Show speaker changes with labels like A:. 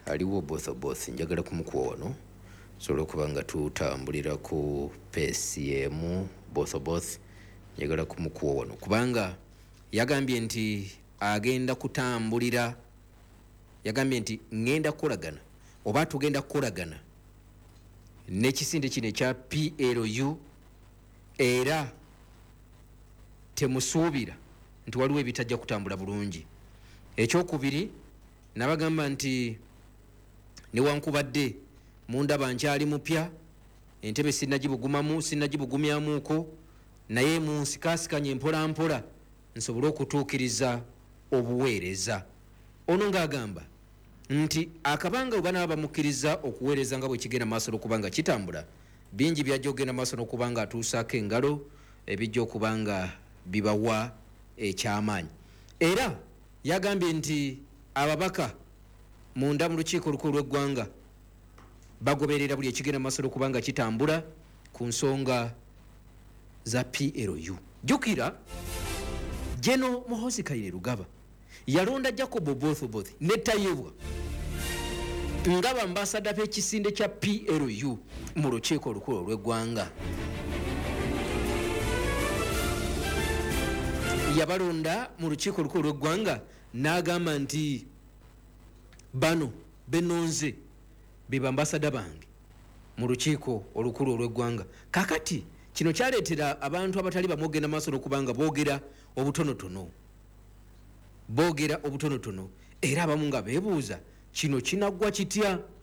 A: aliwo both njagala kumukuwa wano sobola okuba nga tutambulira ku peesi y'emu both njagala kumukuwa wano kubanga yagambye nti agenda kutambulira, yagambye nti ngenda kukolagana oba tugenda kukolagana n'ekisinde kino ekya PLU era temusuubira nti waliwo ebitajja kutambula bulungi. Ekyokubiri nabagamba nti newankubadde mundaba nkyali mupya, entebe sinnagibugumyamuuko, naye munsikaasikanye mpola nsobole okutuukiriza obuweereza. Ono ng'agamba nti akabanga bwe banaba bamukkiriza okuweereza nga bwe kigenda maaso n'okubanga kitambula, bingi byajja okugenda maaso n'okubanga atuusaako engalo ebijja okubanga bibawa ekyamaanyi. Era yagambye nti ababaka munda mu lukiiko olukulu lw'eggwanga bagoberera buli ekigenda maaso n'okubanga kitambula ku nsonga za PLU. Jjukira General Muhoozi Kainerugaba yalonda Jacob Both ne Tayebwa nga bambasada b'ekisinde kya PLU mu lukiiko olukulu olw'eggwanga. Yabalonda mu lukiiko olukulu olw'eggwanga n'agamba nti bano benonze be bambasada bange mu lukiiko olukulu olw'eggwanga. Kakati kino kyaleetera abantu abatali bamwogenda maaso n'okubanga boogera obutonotono era abamu nga beebuuza kino kinaggwa kitya.